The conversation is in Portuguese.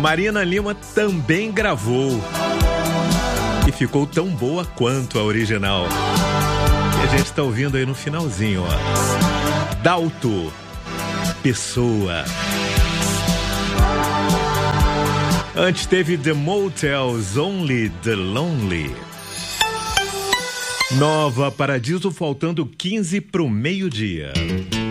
Marina Lima também gravou. E ficou tão boa quanto a original. E a gente tá ouvindo aí no finalzinho, ó. Dalto, Pessoa. Antes teve The Motels, Only the Lonely. Nova Paradiso, faltando 15 pro meio-dia.